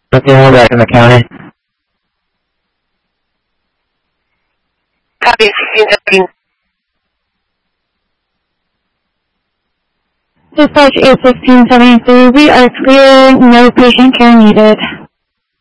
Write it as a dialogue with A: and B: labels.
A: Okay, we're back in the county.
B: Copy 1617.
C: Dispatch 81673, we are clear, no patient care needed.